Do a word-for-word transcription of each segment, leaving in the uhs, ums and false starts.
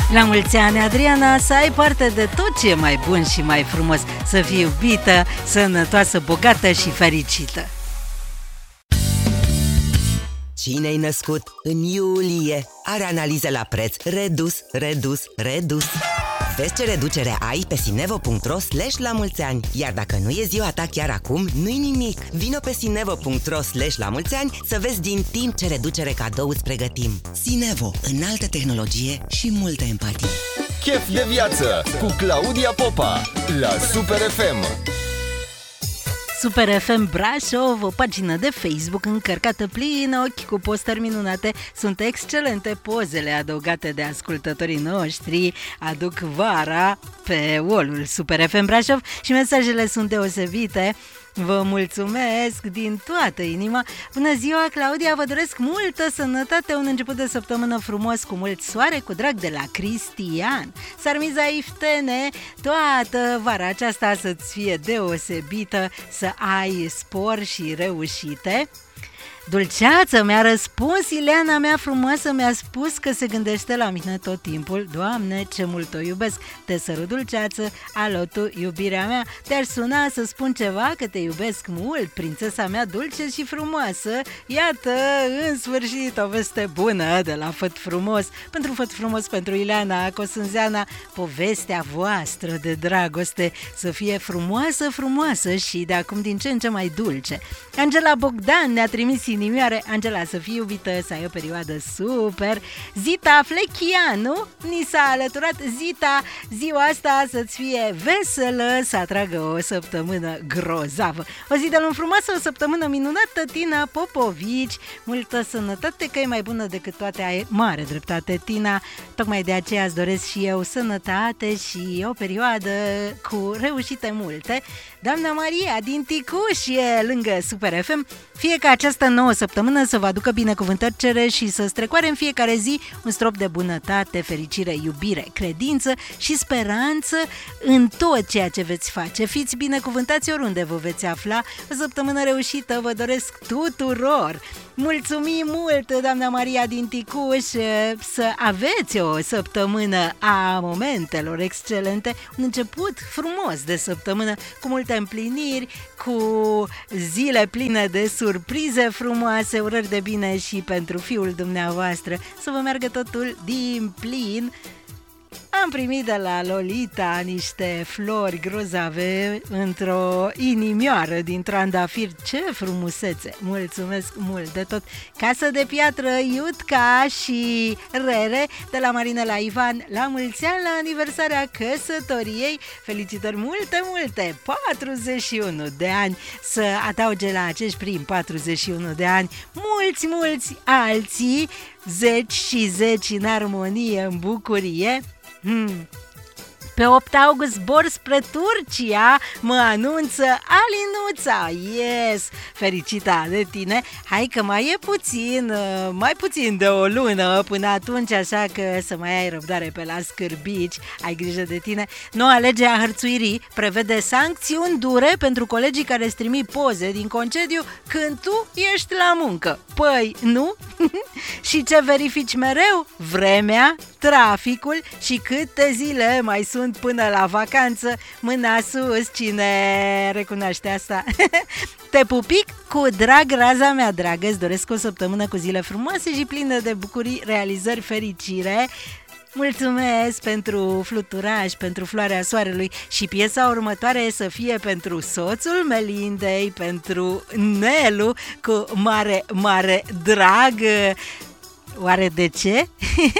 La mulți ani, Adriana, să ai parte de tot ce e mai bun și mai frumos, să fii iubită, sănătoasă, bogată și fericită. Cine-ai născut în iulie are analiză la preț redus, redus, redus. Vezi ce reducere ai pe sinevo punct ro slash la mulți ani. Iar dacă nu e ziua ta chiar acum, nu-i nimic. Vino pe sinevo punct ro slash la mulți ani să vezi din timp ce reducere cadou îți pregătim. Sinevo, înaltă tehnologie și multă empatie. Chef de viață cu Claudia Popa la Super F M. Super F M Brașov, o pagină de Facebook încărcată plin ochi cu postări minunate. Sunt excelente pozele adăugate de ascultătorii noștri. Aduc vara pe wall-ul Super F M Brașov și mesajele sunt deosebite. Vă mulțumesc din toată inima. Bună ziua, Claudia, vă doresc multă sănătate, un început de săptămână frumos cu mult soare, cu drag de la Cristian. Sarmiza Iftene, toată vara aceasta să-ți fie deosebită, să ai spor și reușite. Dulceață, mi-a răspuns Ileana mea frumoasă, mi-a spus că se gândește la mine tot timpul. Doamne, ce mult o iubesc. Te sărut, Dulceață, alo tu, iubirea mea. Te-aș suna să spun ceva, că te iubesc mult, prințesa mea dulce și frumoasă. Iată, în sfârșit, o veste bună de la Făt Frumos. Pentru Făt Frumos, pentru Ileana Cosânzeana, povestea voastră de dragoste să fie frumoasă, frumoasă și de acum din ce în ce mai dulce. Angela Bogdan ne-a trimis inimioare. Angela, să fii iubită, să ai o perioadă super. Zita Flechianu ni s-a alăturat. Zita, ziua asta să-ți fie veselă, să atragă o săptămână grozavă. O zi de luni frumoasă, o săptămână minunată. Tina Popovici, multă sănătate, că e mai bună decât toate. Ai mare dreptate, Tina. Tocmai de aceea îți doresc și eu sănătate și o perioadă cu reușite multe. Doamna Maria din Ticuș e lângă Super F M. Fie ca această nouă săptămână să vă aducă binecuvântări cere și să strecoare în fiecare zi un strop de bunătate, fericire, iubire, credință și speranță în tot ceea ce veți face. Fiți binecuvântați oriunde vă veți afla. O săptămână reușită vă doresc tuturor! Mulțumim mult, doamna Maria din Ticuș, să aveți o săptămână a momentelor excelente, un început frumos de săptămână, cu multe împliniri, cu zile pline de surprize frumoase, urări de bine și pentru fiul dumneavoastră, să vă meargă totul din plin. Am primit de la Lolita niște flori grozave într-o inimioară din trandafir. Ce frumusețe! Mulțumesc mult de tot! Casă de piatră, Iutca și Rere, de la Marinela Ivan, la mulți ani, la aniversarea căsătoriei. Felicitări multe, multe! patruzeci și unu de ani, să adauge la acești primi patruzeci și unu de ani mulți, mulți alții, zeci și zeci în armonie, în bucurie. Hmm. Pe opt august zbor spre Turcia, mă anunță Alinuța. Yes! Fericită de tine! Hai că mai e puțin, mai puțin de o lună până atunci, așa că să mai ai răbdare pe la scârbici, ai grijă de tine. Noua lege a hărțuirii prevede sancțiuni dure pentru colegii care îți trimit poze din concediu când tu ești la muncă. Păi, nu? Și ce verifici mereu? Vremea, traficul și câte zile mai sunt până la vacanță. Mâna sus, cine recunoaște asta? Te pupic cu drag, raza mea dragă. Îți doresc o săptămână cu zile frumoase și plină de bucurii, realizări, fericire. Mulțumesc pentru fluturaj, pentru floarea soarelui și piesa următoare să fie pentru soțul Melindei, pentru Nelu, cu mare, mare drag. Oare de ce?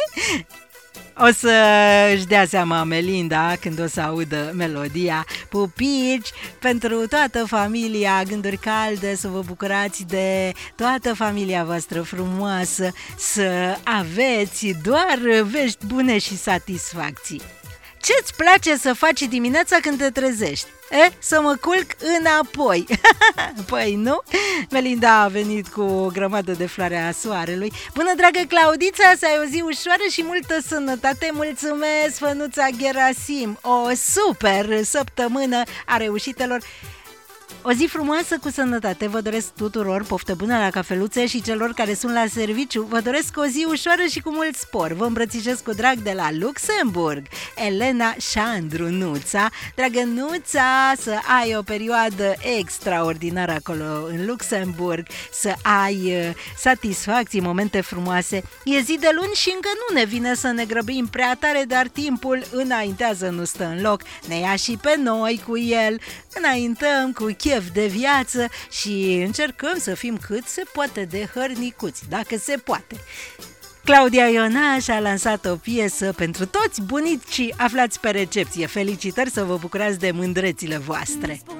O să își dea seama Melinda când o să audă melodia. Pupici pentru toată familia, gânduri calde, să vă bucurați de toată familia voastră frumoasă, să aveți doar vești bune și satisfacții. Ce-ți place să faci dimineața când te trezești? E, să mă culc înapoi. Păi nu? Melinda a venit cu o grămadă de floare a soarelui. Bună, dragă Claudița, să ai o zi ușoară și multă sănătate. Mulțumesc, Fănuța Gerasim. O super săptămână a reușitelor. O zi frumoasă cu sănătate vă doresc tuturor, poftă bună la cafeluțe și celor care sunt la serviciu. Vă doresc o zi ușoară și cu mult spor. Vă îmbrățișez cu drag de la Luxemburg. Elena Șandru Nuța. Dragă Nuța, să ai o perioadă extraordinară acolo în Luxemburg, să ai satisfacții, momente frumoase. E zi de luni și încă nu ne vine să ne grăbim prea tare, dar timpul înaintează, nu stă în loc. Ne ia și pe noi cu el. Înaintăm cu chef de viață și încercăm să fim cât se poate de hărnicuți, dacă se poate. Claudia Ionaș a lansat o piesă pentru toți bunicii aflați pe recepție. Felicitări, să vă bucurați de mândrețile voastre!